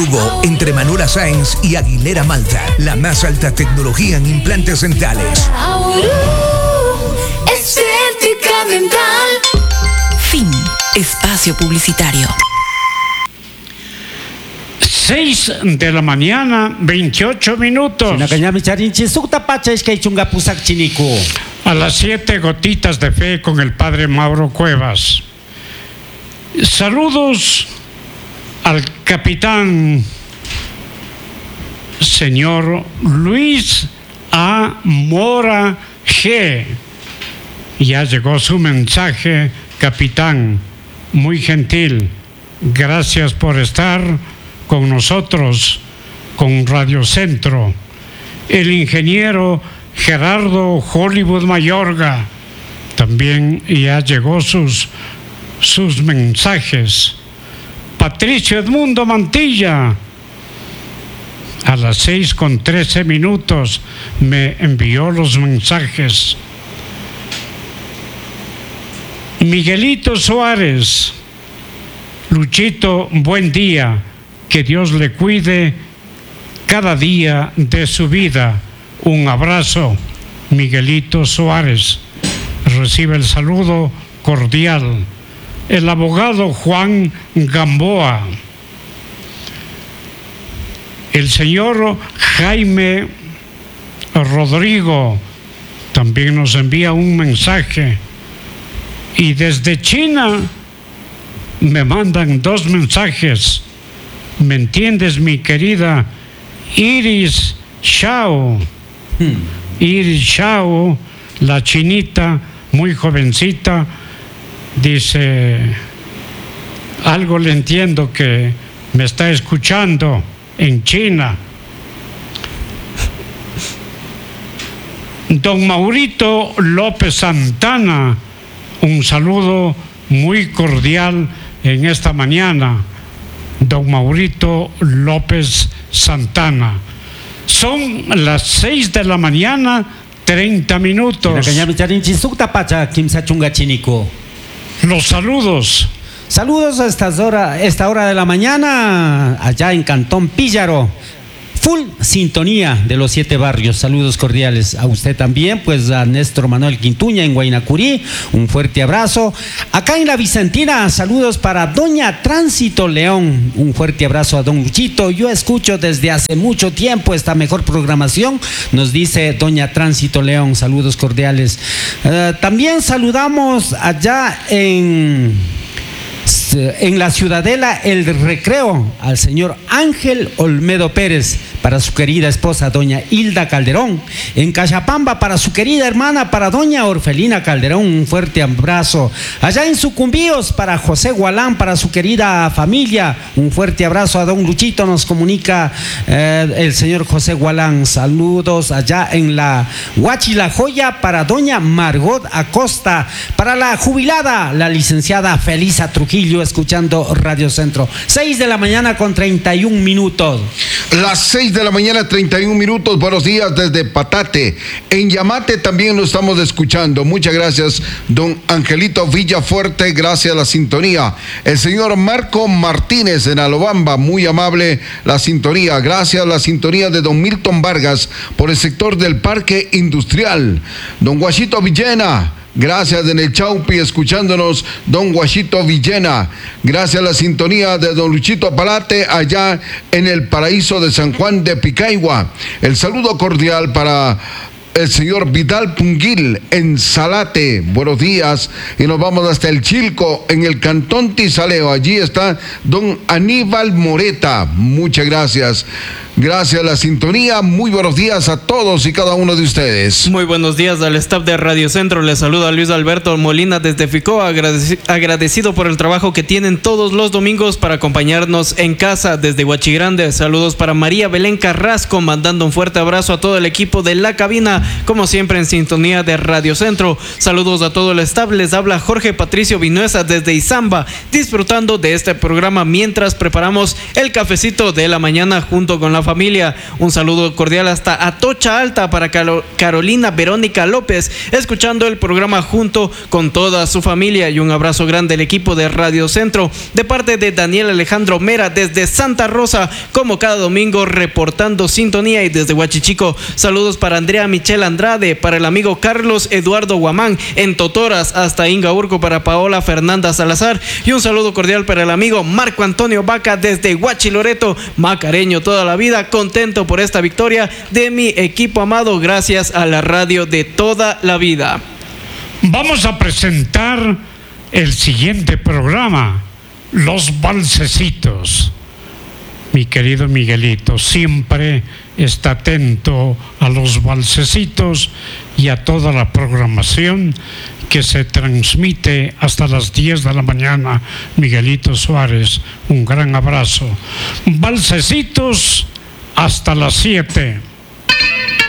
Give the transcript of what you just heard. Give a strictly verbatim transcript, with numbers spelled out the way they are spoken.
Hugo, entre Manuela Sáenz y Aguilera Malta. La más alta tecnología en implantes dentales. Estética dental. Fin. Espacio publicitario. seis de la mañana, veintiocho minutos. A las siete, gotitas de fe con el padre Mauro Cuevas. Saludos al capitán señor Luis A. Mora G. Ya llegó su mensaje, capitán, muy gentil. Gracias por estar con nosotros, con Radio Centro. El ingeniero Gerardo Hollywood Mayorga también ya llegó sus, sus mensajes. Patricio Edmundo Mantilla, a las seis con trece minutos me envió los mensajes. Miguelito Suárez, Luchito, buen día, que Dios le cuide cada día de su vida. Un abrazo, Miguelito Suárez. Recibe el saludo cordial el abogado Juan Gamboa. El señor Jaime Rodrigo también nos envía un mensaje. Y desde China me mandan dos mensajes. ¿Me entiendes, mi querida Iris Shao? Hmm. Iris Shao, la chinita, muy jovencita, dice, algo le entiendo que me está escuchando en China. Don Maurito López Santana, un saludo muy cordial en esta mañana. Don Maurito López Santana. Son las seis de la mañana, treinta minutos. Los saludos. Saludos a esta hora, esta hora de la mañana, allá en Cantón Píllaro. Full sintonía de los siete barrios. Saludos cordiales a usted también, pues a Néstor Manuel Quintuña en Guaynacurí, un fuerte abrazo. Acá en La Vicentina, saludos para Doña Tránsito León, un fuerte abrazo a Don Luchito. Yo escucho desde hace mucho tiempo esta mejor programación, nos dice Doña Tránsito León, saludos cordiales. Uh, también saludamos allá en... en la Ciudadela El Recreo al señor Ángel Olmedo Pérez, para su querida esposa doña Hilda Calderón. En Cachapamba para su querida hermana, para doña Orfelina Calderón, un fuerte abrazo. Allá en Sucumbíos para José Gualán, para su querida familia, un fuerte abrazo a don Luchito, nos comunica eh, el señor José Gualán. Saludos allá en la Huachila Joya para doña Margot Acosta, para la jubilada, la licenciada Felisa Trujillo, escuchando Radio Centro. seis de la mañana con treinta y un minutos. Las seis de la mañana, treinta y un minutos. Buenos días desde Patate. En Yamate también lo estamos escuchando. Muchas gracias, don Angelito Villafuerte. Gracias a la sintonía. El señor Marco Martínez en Alobamba, muy amable la sintonía. Gracias a la sintonía de don Milton Vargas por el sector del Parque Industrial. Don Guachito Villena. Gracias en el Chaupi, escuchándonos don Guachito Villena. Gracias a la sintonía de don Luchito Palate allá en el paraíso de San Juan de Picaigua. El saludo cordial para el señor Vidal Punguil en Salate. Buenos días. Y nos vamos hasta el Chilco, en el Cantón Tizaleo. Allí está don Aníbal Moreta. Muchas gracias. Gracias a la sintonía. Muy buenos días a todos y cada uno de ustedes. Muy buenos días al staff de Radio Centro. Les saluda Luis Alberto Molina desde Ficoa, agradeci agradecido por el trabajo que tienen todos los domingos para acompañarnos en casa desde Huachigrande. Saludos para María Belén Carrasco, mandando un fuerte abrazo a todo el equipo de la cabina, como siempre en sintonía de Radio Centro. Saludos a todo el staff. Les habla Jorge Patricio Vinuesa desde Izamba, disfrutando de este programa mientras preparamos el cafecito de la mañana junto con la familia. familia. Un saludo cordial hasta Atocha Alta para Caro- Carolina Verónica López, escuchando el programa junto con toda su familia. Y un abrazo grande al equipo de Radio Centro, de parte de Daniel Alejandro Mera desde Santa Rosa, como cada domingo reportando sintonía. Y desde Huachichico, saludos para Andrea Michelle Andrade, para el amigo Carlos Eduardo Guamán en Totoras, hasta Ingaurco para Paola Fernanda Salazar. Y un saludo cordial para el amigo Marco Antonio Vaca desde Huachiloreto, macareño toda la vida, contento por esta victoria de mi equipo amado, gracias a la radio de toda la vida. Vamos a presentar el siguiente programa, Los Balsecitos. Mi querido Miguelito siempre está atento a los balsecitos y a toda la programación que se transmite hasta las diez de la mañana. Miguelito Suárez, un gran abrazo. Balsecitos hasta las siete.